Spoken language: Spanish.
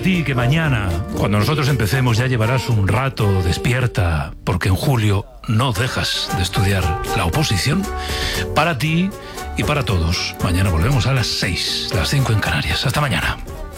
ti que mañana, cuando nosotros empecemos, ya llevarás un rato despierta, porque en julio no dejas de estudiar la oposición. Para ti y para todos, mañana volvemos a las 6, las 5 en Canarias. Hasta mañana.